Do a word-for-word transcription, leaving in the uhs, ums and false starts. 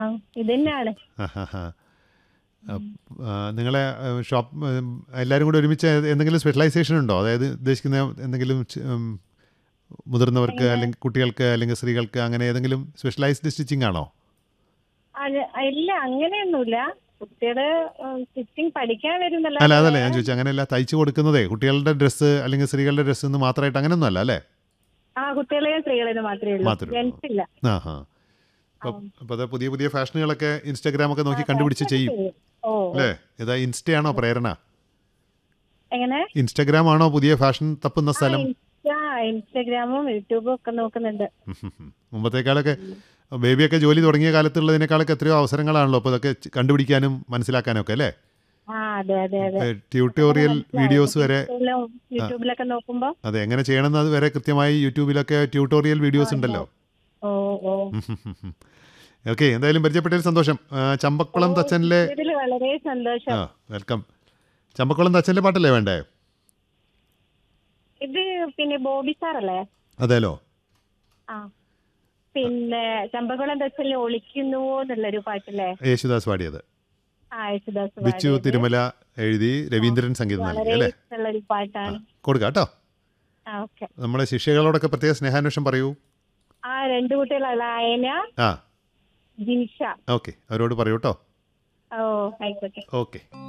ആ ഇത് തന്നെയാണ്. നിങ്ങളെ ഷോപ്പ് എല്ലാവരും കൂടെ ഒരുമിച്ച് എന്തെങ്കിലും സ്പെഷ്യലൈസേഷൻ ഉണ്ടോ? അതായത് ഉദ്ദേശിക്കുന്ന എന്തെങ്കിലും ചെ- ഉം, മുതിർന്നവർക്ക് എങ്ങനെ? അല്ലെങ്കിൽ കുട്ടികൾക്ക് അല്ലെങ്കിൽ സ്ത്രീകൾക്ക് അങ്ങനെ ഏതെങ്കിലും സ്പെഷ്യലൈസ്ഡ് സ്റ്റിച്ചിങ് ആണോ? അത് ഇല്ല, അങ്ങനെയൊന്നുമില്ല. കുട്ടികള് സ്റ്റിച്ചിങ് പഠിക്കാൻ അല്ല, വരുന്നല്ലാതെ അതല്ല ഞാൻ വേറെ. ചോദിച്ചത്, അങ്ങനെയല്ല തയ്ച്ചു കൊടുക്കുന്നതേ കുട്ടികളുടെ ഡ്രസ്സ് അല്ലെങ്കിൽ സ്ത്രീകളുടെ ഡ്രസ്സ് എന്ന് മാത്രമായിട്ട് അങ്ങനെയൊന്നും അല്ല അല്ലേ? ആ കുട്ടികളെയും സ്ത്രീകളെയും മാത്രമേ ഉള്ളൂ, മാത്രമേ ഉള്ളൂ. ജെന്റ്സ് ഇല്ല. ആ ഹാ. ആ, അപ്പം അപ്പോൾ അത് പുതിയ പുതിയ ഫാഷനുകളൊക്കെ ഇൻസ്റ്റാഗ്രാമൊക്കെ ആ നോക്കി കണ്ടുപിടിച്ച് ഫാഷനൊക്കെ ചെയ്യും ചെയ്യും. ഓ ഓ. അല്ലേ? ഏതാ ഇൻസ്റ്റയാണോ പ്രേരണ? എങ്ങനെ? ഇൻസ്റ്റാഗ്രാം ആണോ പുതിയ ഫാഷൻ തപ്പുന്ന ആ സ്ഥലം? ഇൻസ്റ്റാ ഇൻസ്റ്റഗ്രാമും യൂട്യൂബും ഒക്കെ നോക്കുന്നുണ്ട്. ഉം ഹും ഹും. മുമ്പത്തേക്കാളൊക്കെ ബേബിയൊക്കെ ജോലി തുടങ്ങിയ കാലത്തുള്ളതിനേക്കാളൊക്കെ എത്രയോ അവസരങ്ങളാണല്ലോ അപ്പോൾ ഇതൊക്കെ ച് കണ്ടുപിടിക്കാനും മനസ്സിലാക്കാനും ഒക്കെ അല്ലേ? ആ അതെ അതെ അതെ. അങ്ങനെ ട്യൂട്ടോറിയൽ മനസ്സിലാവും വീഡിയോസ് വരെ. ഇൻസ്റ്റയിലും ആ, യൂട്യൂബിലൊക്കെ നോക്കുമ്പോ. അതെ, എങ്ങനെ ചെയ്യണമെന്ന് അത് വരെ കൃത്യമായി യൂട്യൂബിലൊക്കെ ട്യൂട്ടോറിയൽ ആ വീഡിയോസ് ഉണ്ടല്ലോ. ഉണ്ടാവും. ഓ ഓ ഓക്കെ, എന്തായാലും പരിചയപ്പെട്ടതിൽ സന്തോഷം. ആ, ഓ. ചമ്പക്കുളം തച്ചനിലെ. കിട്ടിയതിൽ വളരെ സന്തോഷം. ആ, വെൽക്കം. ചമ്പക്കുളം തച്ചനിലെ പാട്ടല്ലേ വേണ്ടേ? ഇത് പിന്നെ ബോബി സാറല്ലേ? അതേലോ. ആ പിന്നെ ചമ്പക്കുളം തച്ചല് ഒളിക്കുന്നു എന്നുള്ളൊരു പാട്ടില്ലേ? യേശുദാസ് പാടിയത്. ആ യേശുദാസ് ബിച്ചു പാടിയത്. തിരുമല എഴുതി ആ, രവീന്ദ്രൻ സംഗീതം നൽകി വളരെ അല്ലേ? ഇഷ്ടമുള്ളൊരു ആ, പാട്ടാണ്. കൊടുക്കാം കേട്ടോ. ആ ഓക്കെ. നമ്മളെ ശിഷ്യകളോടൊക്കെ പ്രത്യേക സ്നേഹാന്വേഷണം പറയൂ. ആ രണ്ടു കുട്ടികളല്ല, അയന, ആ, ജിൻഷ. ഓക്കെ, അവരോട് പറയൂ കേട്ടോ. ഓ ആയിക്കോട്ടെ. ഓക്കെ.